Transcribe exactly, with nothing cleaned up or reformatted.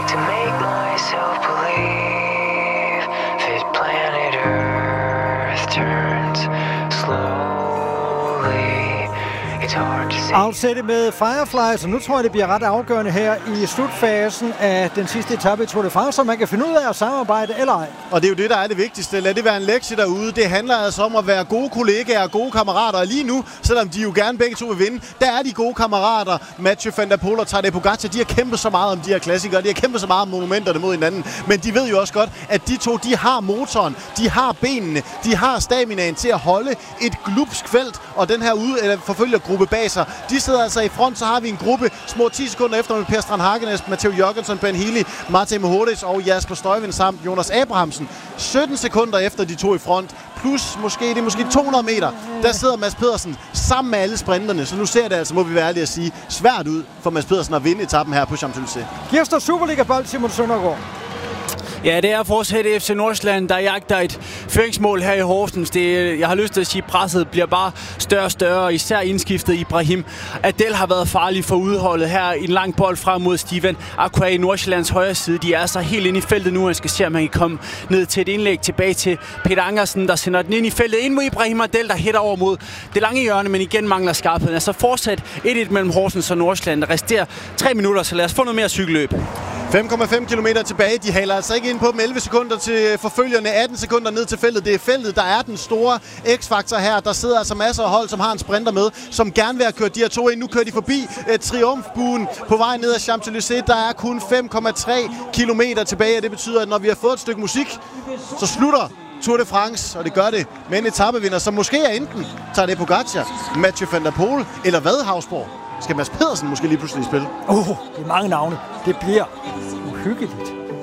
to make myself believe this planet Earth turns slowly. Afsætte med Firefly, så nu tror jeg, det bliver ret afgørende her i slutfasen af den sidste etape i Tour de France, så man kan finde ud af at samarbejde eller ej. Og det er jo det, der er det vigtigste. Lad det være en lektie derude. Det handler altså om at være gode kollegaer og gode kammerater. Og lige nu, selvom de jo gerne begge to vil vinde, der er de gode kammerater. Mathieu van der Poel og Tadej Pogacar, de har kæmpet så meget om de her klassikere. De har kæmpet så meget om monumenterne mod hinanden. Men de ved jo også godt, at de to, de har motoren, de har benene, de har staminaen til at holde et glupsk felt. Og den her ude, eller forfølgergruppe bag sig, de sidder altså i front. Så har vi en gruppe små ti sekunder efter med Per Strand Hagenes, Matteo Jørgensen, Ben Healy, Martin Mohoric og Jasper Stuyven samt Jonas Abrahamsen. sytten sekunder efter de to i front, plus måske det er måske to hundrede meter, der sidder Mads Pedersen sammen med alle sprinterne. Så nu ser det altså, må vi være ærlige at sige, svært ud for Mads Pedersen at vinde etappen her på Champs-Élysées. Gæster Superliga-bold, Simon Søndergaard. Ja, det er fortsat F C Nordsjælland, der jagter et føringsmål her i Horsens. Det, jeg har lyst til at sige, at presset bliver bare større og større, især indskiftet Ibrahim Adel har været farlig for udholdet her. En lang bold frem mod Steven Aqua i Nordsjællands højre side. De er så helt inde i feltet nu, og jeg skal se, om man kan komme ned til et indlæg tilbage til Peter Angersen, der sender den ind i feltet. Ind mod Ibrahim Adel, der hætter over mod det lange hjørne, men igen mangler skarpheden. Altså fortsat et et mellem Horsens og Nordsjælland. Der resterer tre minutter, så lad os få noget mere cykelløb. fem komma fem kilometer tilbage. De haler altså ikke ind på dem. elleve sekunder til forfølgerne, atten sekunder ned til feltet. Det er feltet, der er den store x-faktor her. Der sidder altså masser af hold, som har en sprinter med, som gerne vil have kørt de her to ind. Nu kører de forbi uh, triumfbuen på vej ned ad Champs-Élysées. Der er kun fem komma tre kilometer tilbage, og det betyder, at når vi har fået et stykke musik, så slutter Tour de France, og det gør det med en etapevinder, som måske er enten Tadej Pogacar, Mathieu van der Poel eller hvad, Hausborg? Skal Mads Pedersen måske lige pludselig spille? Åh, oh, det er mange navne. Det bliver uhyggeligt.